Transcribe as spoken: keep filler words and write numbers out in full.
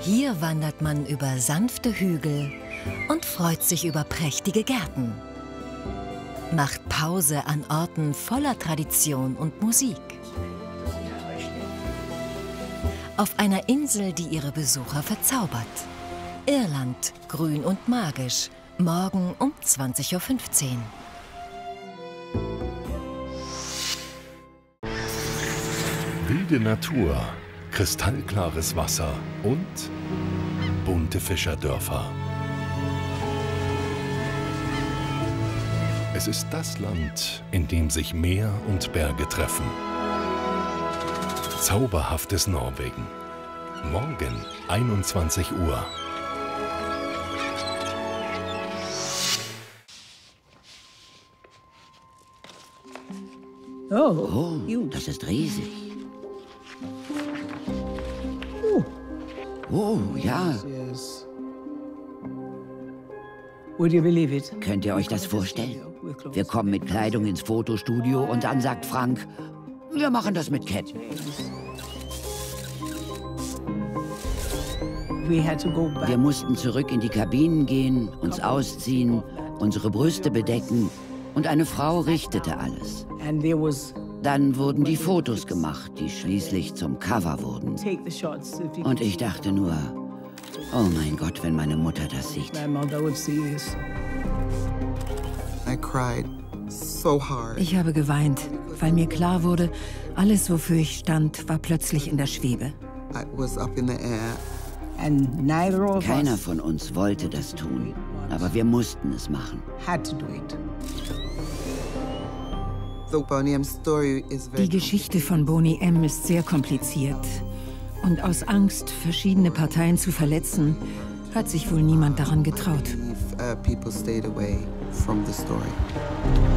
Hier wandert man über sanfte Hügel und freut sich über prächtige Gärten. Macht Pause an Orten voller Tradition und Musik. Auf einer Insel, die ihre Besucher verzaubert. Irland, grün und magisch, morgen um zwanzig Uhr fünfzehn. Wilde Natur, kristallklares Wasser und bunte Fischerdörfer. Es ist das Land, in dem sich Meer und Berge treffen. Zauberhaftes Norwegen. Morgen einundzwanzig Uhr. Oh, das ist riesig. Oh, ja. Könnt ihr euch das vorstellen? Wir kommen mit Kleidung ins Fotostudio und dann sagt Frank, wir machen das mit Cat. Wir mussten zurück in die Kabinen gehen, uns ausziehen, unsere Brüste bedecken und eine Frau richtete alles. Dann wurden die Fotos gemacht, die schließlich zum Cover wurden. Und ich dachte nur, oh mein Gott, wenn meine Mutter das sieht. Ich habe geweint, weil mir klar wurde, alles, wofür ich stand, war plötzlich in der Schwebe. Keiner von uns wollte das tun, aber wir mussten es machen. Die Geschichte von Boney M. ist sehr kompliziert. Und aus Angst, verschiedene Parteien zu verletzen, hat sich wohl niemand daran getraut.